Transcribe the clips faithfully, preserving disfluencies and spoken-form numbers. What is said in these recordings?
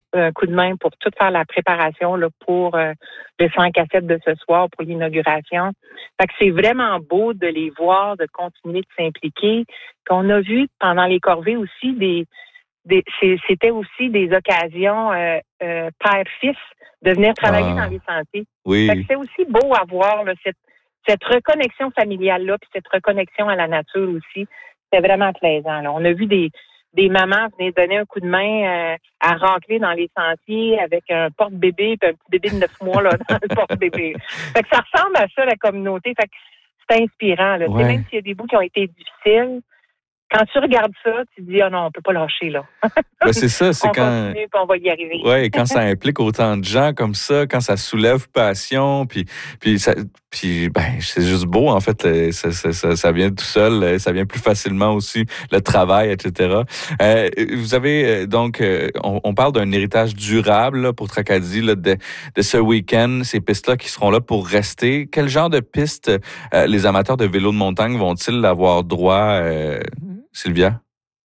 un coup de main pour tout faire la préparation là, pour euh, le cinq à sept de ce soir, pour l'inauguration. Fait que c'est vraiment beau de les voir, de continuer de s'impliquer. Qu'on a vu pendant les corvées aussi des, des c'était aussi des occasions euh, euh, père-fils de venir travailler ah, dans les sentiers. Oui. Fait que c'est aussi beau à voir là, cette, cette reconnexion familiale-là, puis cette reconnexion à la nature aussi. C'est vraiment plaisant. Là. On a vu des, des mamans venir donner un coup de main euh, à racler dans les sentiers avec un porte-bébé puis un petit bébé de neuf mois là, dans le porte-bébé. Fait que ça ressemble à ça, la communauté. Fait que c'est inspirant. Là. Ouais. Même s'il y a des bouts qui ont été difficiles, quand tu regardes ça, tu te dis, ah oh non, on peut pas lâcher, là. Ben c'est ça, c'est on quand. On continue, puis on va y arriver. Oui, quand ça implique autant de gens comme ça, quand ça soulève passion, puis, puis, ça, puis ben, c'est juste beau, en fait. Ça, ça, ça, ça vient tout seul, ça vient plus facilement aussi, le travail, et cetera. Euh, vous avez, donc, on, on parle d'un héritage durable là, pour Tracadie, là, de, de ce week-end, ces pistes-là qui seront là pour rester. Quel genre de pistes euh, les amateurs de vélo de montagne vont-ils avoir droit, euh, Sylvia?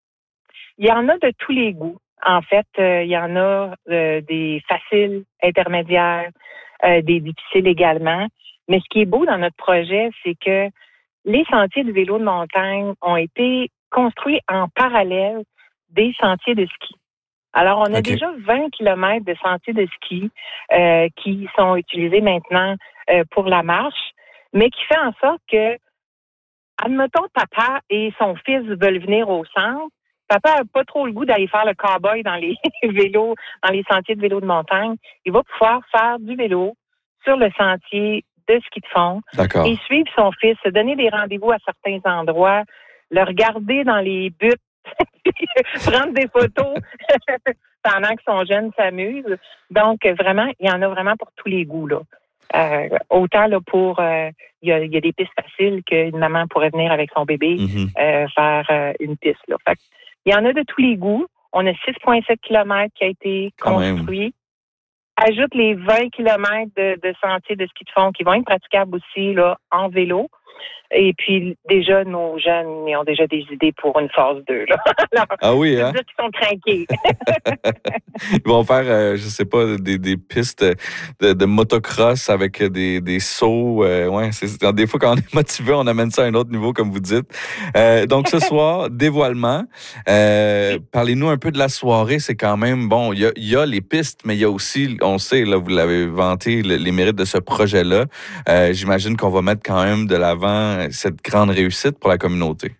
Il y en a de tous les goûts. En fait, euh, il y en a euh, des faciles, intermédiaires, euh, des difficiles également. Mais ce qui est beau dans notre projet, c'est que les sentiers de vélo de montagne ont été construits en parallèle des sentiers de ski. Alors, on a okay. déjà vingt kilomètres de sentiers de ski euh, qui sont utilisés maintenant euh, pour la marche, mais qui fait en sorte que, admettons, papa et son fils veulent venir au centre. Papa n'a pas trop le goût d'aller faire le cow-boy dans les vélos, dans les sentiers de vélo de montagne. Il va pouvoir faire du vélo sur le sentier de ski de fond D'accord. et suivre son fils, se donner des rendez-vous à certains endroits, le regarder dans les buttes, prendre des photos pendant que son jeune s'amuse. Donc, vraiment, il y en a vraiment pour tous les goûts, là. Euh, autant là pour euh, il y a, il y a des pistes faciles qu'une maman pourrait venir avec son bébé mm-hmm. euh, faire euh, une piste là. Fait il y en a de tous les goûts. On a six virgule sept kilomètres qui a été Quand construit. Même. Ajoute les vingt kilomètres de, de sentiers de ski de fond qui vont être praticables aussi là en vélo. Et puis, déjà, nos jeunes, ils ont déjà des idées pour une phase deux. Là. Alors, ah oui, hein? Ils sont craqués. Ils vont faire, euh, je sais pas, des, des pistes de, de motocross avec des, des sauts. Euh, ouais, c'est, des fois, quand on est motivé, on amène ça à un autre niveau, comme vous dites. Euh, donc, ce soir, dévoilement. Euh, parlez-nous un peu de la soirée. C'est quand même, bon, il y a, y a les pistes, mais il y a aussi, on sait, là, vous l'avez vanté, le, les mérites de ce projet-là. Euh, j'imagine qu'on va mettre quand même de l'avant cette grande réussite pour la communauté.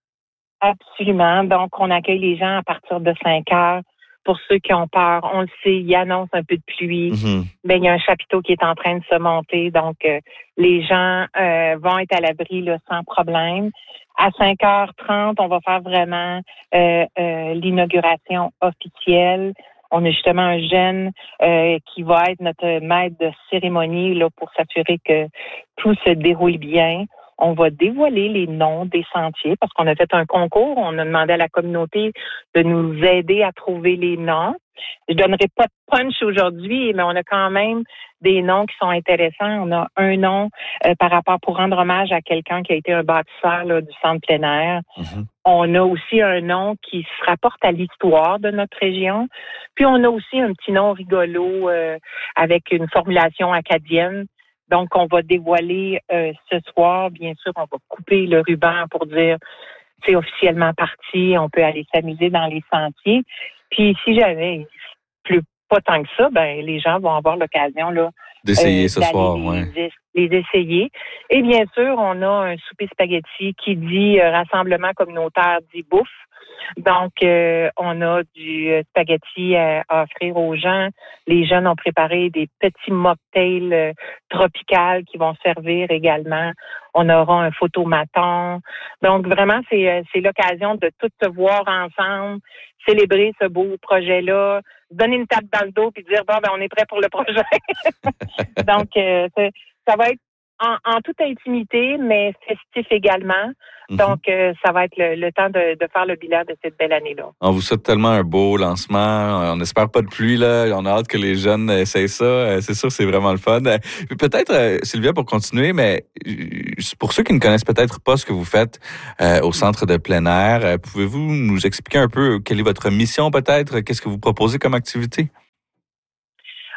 Absolument. Donc, on accueille les gens à partir de cinq heures. Pour ceux qui ont peur, on le sait, il annonce un peu de pluie. Mm-hmm. Mais il y a un chapiteau qui est en train de se monter. Donc, euh, les gens euh, vont être à l'abri là, sans problème. À cinq heures trente, on va faire vraiment euh, euh, l'inauguration officielle. On a justement un jeune euh, qui va être notre maître de cérémonie là, pour s'assurer que tout se déroule bien. On va dévoiler les noms des sentiers parce qu'on a fait un concours. On a demandé à la communauté de nous aider à trouver les noms. Je donnerai pas de punch aujourd'hui, mais on a quand même des noms qui sont intéressants. On a un nom euh, par rapport pour rendre hommage à quelqu'un qui a été un bâtisseur là, du centre plein air. Mm-hmm. On a aussi un nom qui se rapporte à l'histoire de notre région. Puis on a aussi un petit nom rigolo euh, avec une formulation acadienne. Donc, on va dévoiler euh, ce soir. Bien sûr, on va couper le ruban pour dire c'est officiellement parti. On peut aller s'amuser dans les sentiers. Puis, si jamais il pleut pas tant que ça, ben les gens vont avoir l'occasion là d'essayer euh, ce soir, les, ouais. les essayer. Et bien sûr, on a un souper spaghetti qui dit euh, rassemblement communautaire dit bouffe. Donc, euh, on a du spaghetti à, à offrir aux gens. Les jeunes ont préparé des petits mocktails euh, tropicaux qui vont servir également. On aura un photomaton. Donc, vraiment, c'est, c'est l'occasion de tous se voir ensemble, célébrer ce beau projet-là, donner une tape dans le dos puis dire, bon, ben on est prêt pour le projet. Donc, euh, ça va être En, en toute intimité, mais festif également. Mm-hmm. Donc, euh, ça va être le, le temps de, de faire le bilan de cette belle année-là. On vous souhaite tellement un beau lancement. On n'espère pas de pluie, là. On a hâte que les jeunes essayent ça. C'est sûr, c'est vraiment le fun. Peut-être, Sylvia, pour continuer, mais pour ceux qui ne connaissent peut-être pas ce que vous faites euh, au Centre de plein air, pouvez-vous nous expliquer un peu quelle est votre mission, peut-être? Qu'est-ce que vous proposez comme activité?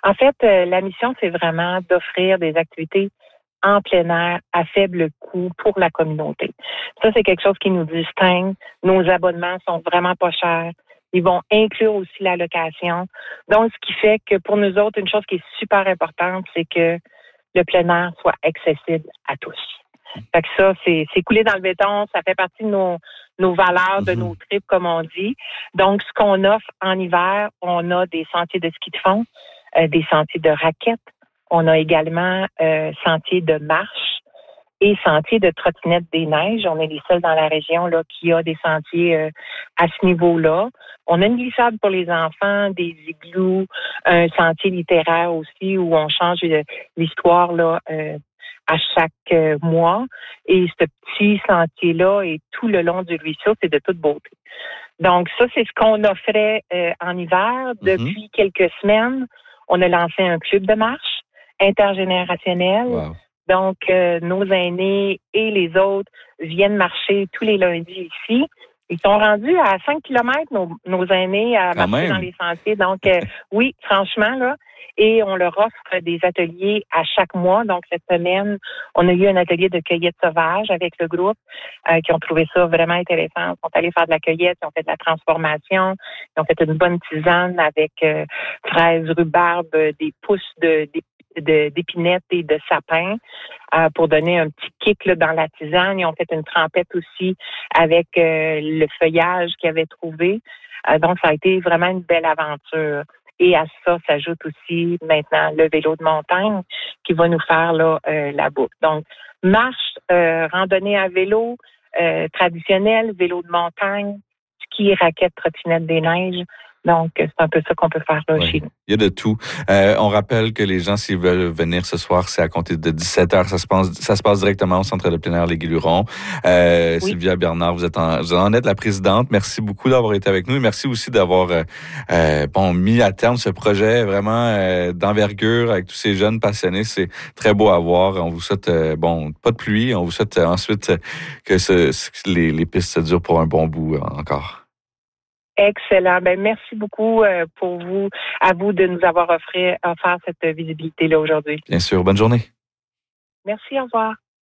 En fait, euh, la mission, c'est vraiment d'offrir des activités en plein air à faible coût pour la communauté. Ça, c'est quelque chose qui nous distingue. Nos abonnements sont vraiment pas chers. Ils vont inclure aussi la location. Donc, ce qui fait que pour nous autres, une chose qui est super importante, c'est que le plein air soit accessible à tous. Fait que ça, c'est, c'est coulé dans le béton. Ça fait partie de nos, nos valeurs, de mm-hmm. nos trips, comme on dit. Donc, ce qu'on offre en hiver, on a des sentiers de ski de fond, euh, des sentiers de raquettes. On a également euh, sentiers de marche et sentiers de trottinette des neiges. On est les seuls dans la région là qui a des sentiers euh, à ce niveau-là. On a une glissade pour les enfants, des igloos, un sentier littéraire aussi où on change l'histoire là euh, à chaque euh, mois. Et ce petit sentier-là est tout le long du ruisseau, c'est de toute beauté. Donc ça, c'est ce qu'on offrait euh, en hiver. Depuis mm-hmm. quelques semaines, on a lancé un club de marche intergénérationnel. Wow. Donc, euh, nos aînés et les autres viennent marcher tous les lundis ici. Ils sont rendus à cinq kilomètres, nos, nos aînés, à Quand marcher même. Dans les sentiers. Donc, euh, oui, franchement, là. Et on leur offre des ateliers à chaque mois. Donc, cette semaine, on a eu un atelier de cueillette sauvage avec le groupe euh, qui ont trouvé ça vraiment intéressant. Ils sont allés faire de la cueillette, ils ont fait de la transformation, ils ont fait une bonne tisane avec euh, fraises, rhubarbe, des pousses de, des De, d'épinettes et de sapins euh, pour donner un petit kick là, dans la tisane. Ils ont fait une trempette aussi avec euh, le feuillage qu'ils avaient trouvé. Euh, donc, ça a été vraiment une belle aventure. Et à ça s'ajoute aussi maintenant le vélo de montagne qui va nous faire là euh, la boucle. Donc, marche, euh, randonnée à vélo, euh, traditionnelle, vélo de montagne, ski, raquette, trottinette des neiges. Donc, c'est un peu ça qu'on peut faire là, oui, chez nous. Il y a de tout. Euh, on rappelle que les gens, s'ils veulent venir ce soir, c'est à compter de dix-sept heures. Ça se passe, ça se passe directement au Centre de plein air Les Guillerons. Euh, oui. Sylvia Bernard, vous êtes en, vous en êtes la présidente. Merci beaucoup d'avoir été avec nous et merci aussi d'avoir euh, euh, bon, mis à terme ce projet vraiment euh, d'envergure avec tous ces jeunes passionnés. C'est très beau à voir. On vous souhaite, euh, bon, pas de pluie. On vous souhaite euh, ensuite euh, que ce, ce, les, les pistes se durent pour un bon bout euh, encore. Excellent. Ben merci beaucoup euh, pour vous, à vous de nous avoir offert, offert cette visibilité-là aujourd'hui. Bien sûr. Bonne journée. Merci. Au revoir.